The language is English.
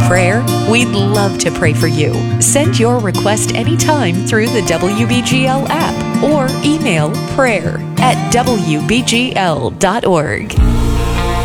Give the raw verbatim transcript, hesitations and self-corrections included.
prayer? We'd love to pray for you. Send your request anytime through the W B G L app or email prayer at w b g l dot org.